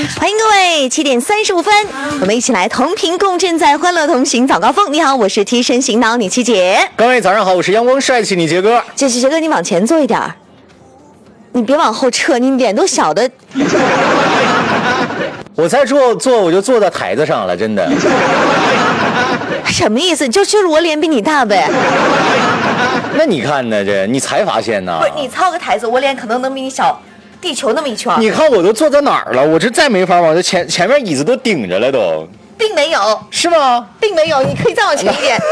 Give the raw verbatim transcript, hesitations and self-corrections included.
欢迎各位，七点三十五分，我们一起来同频共振，在欢乐同行早高峰。你好，我是提神醒脑你七姐。 各位早上好，我是阳光帅气你杰哥。 这是杰哥，你往前坐一点，你别往后撤，你脸都小的。 我再坐坐我就坐到台子上了，真的。 什么意思？就就是我脸比你大呗。 那你看呢？这你才发现呢？ 不是你操个台子，我脸可能能比你小地球那么一圈。 你看我都坐在哪儿了？我这再没法往这前前面椅子都顶着了都。 并没有。 是吗？ 并没有，你可以再往前一点。